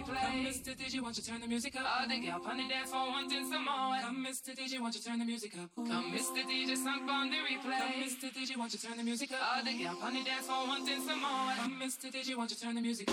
replay. Come, Mr. DJ, won't you turn the music up? All the gal on the dance floor wanting some more. Come, Mr. DJ, won't you turn the music up? Come, Mr. DJ, song on the replay. Come, Mr. DJ, won't you turn the music up? All the gal on the dance floor wanting some more. Come, Mr. DJ, won't you turn the music up?